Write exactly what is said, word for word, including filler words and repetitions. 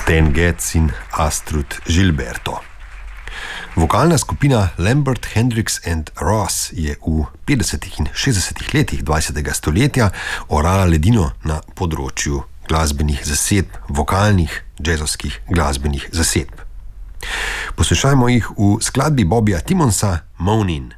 Stan Getz in Astrud Gilberto. Vokalna skupina Lambert, Hendrix and Ross je v petdesetih in šestdesetih letih dvajsetega stoletja orala ledino na področju glasbenih zasedb, vokalnih, džezovskih glasbenih zasedb. Poslušajmo jih v skladbi Bobija Timmonsa Moanin'.